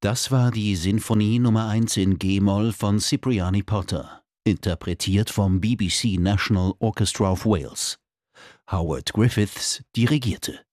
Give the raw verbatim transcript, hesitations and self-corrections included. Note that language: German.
Das war die Sinfonie Nummer eins in G-Moll von Cipriani Potter, interpretiert vom B B C National Orchestra of Wales. Howard Griffiths dirigierte.